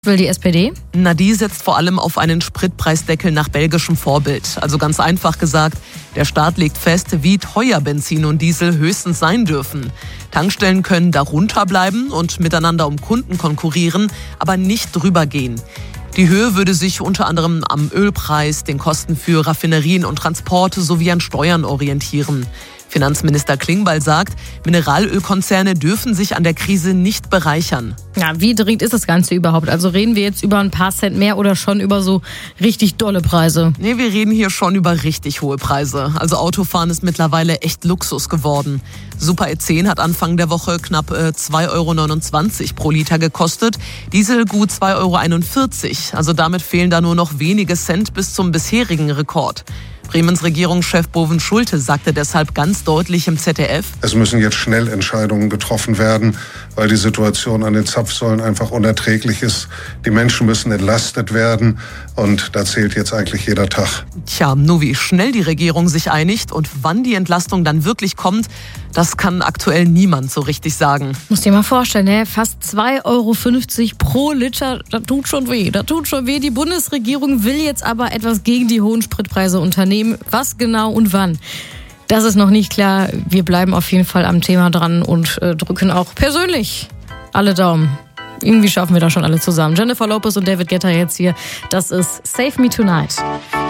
Will die SPD? Na, die setzt vor allem auf einen Spritpreisdeckel nach belgischem Vorbild. Also ganz einfach gesagt, der Staat legt fest, wie teuer Benzin und Diesel höchstens sein dürfen. Tankstellen können darunter bleiben und miteinander um Kunden konkurrieren, aber nicht drüber gehen. Die Höhe würde sich unter anderem am Ölpreis, den Kosten für Raffinerien und Transporte sowie an Steuern orientieren. Finanzminister Klingbeil sagt, Mineralölkonzerne dürfen sich an der Krise nicht bereichern. Ja, wie dringend ist das Ganze überhaupt? Also reden wir jetzt über ein paar Cent mehr oder schon über so richtig dolle Preise? Nee, wir reden hier schon über richtig hohe Preise. Also Autofahren ist mittlerweile echt Luxus geworden. Super E10 hat Anfang der Woche knapp 2,29 € pro Liter gekostet. Diesel gut 2,41 €. Also damit fehlen da nur noch wenige Cent bis zum bisherigen Rekord. Bremens Regierungschef Boven Schulte sagte deshalb ganz deutlich im ZDF: Es müssen jetzt schnell Entscheidungen getroffen werden, weil die Situation an den Zapfsäulen einfach unerträglich ist. Die Menschen müssen entlastet werden und da zählt jetzt eigentlich jeder Tag. Tja, nur wie schnell die Regierung sich einigt und wann die Entlastung dann wirklich kommt, das kann aktuell niemand so richtig sagen. Musst dir mal vorstellen, ne? Fast 2,50 € pro Liter, das tut schon weh. Die Bundesregierung will jetzt aber etwas gegen die hohen Spritpreise unternehmen. Was genau und wann? Das ist noch nicht klar. Wir bleiben auf jeden Fall am Thema dran und drücken auch persönlich alle Daumen. Irgendwie schaffen wir das schon alle zusammen. Jennifer Lopez und David Guetta jetzt hier. Das ist Save Me Tonight.